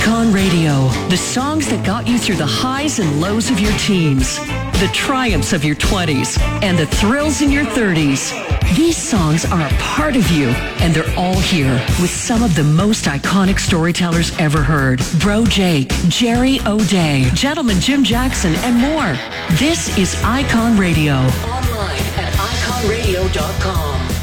Icon Radio, the songs that got you through the highs and lows of your teens, the triumphs of your 20s, and the thrills in your 30s. These songs are a part of you, and they're all here with some of the most iconic storytellers ever heard. Bro Jake, Jerry O'Day, Gentleman Jim Jackson, and more. This is Icon Radio. Online at iconradio.com.